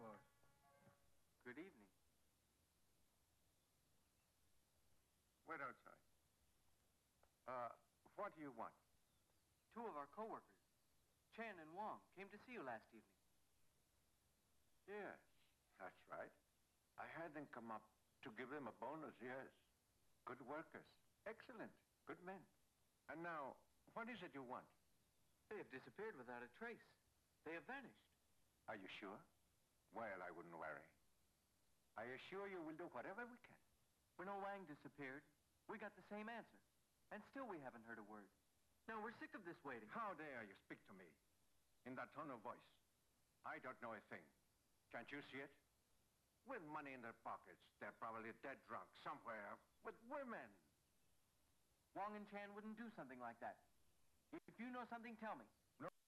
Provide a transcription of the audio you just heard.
boss. Good evening. Wait outside. What do you want? Two of our co-workers, Chen and Wong, came to see you last evening. Yes, that's right. I had them come up to give them a bonus, yes. Good workers. Excellent. Good men. And now, what is it you want? They have disappeared without a trace. They have vanished. Are you sure? Well, I wouldn't worry. I assure you we'll do whatever we can. When Oh Wang disappeared, we got the same answer. And still we haven't heard a word. Now, we're sick of this waiting. How dare you speak to me in that tone of voice? I don't know a thing. Can't you see it? With money in their pockets, they're probably dead drunk somewhere with women. Wong and Chan wouldn't do something like that. If you know something, tell me.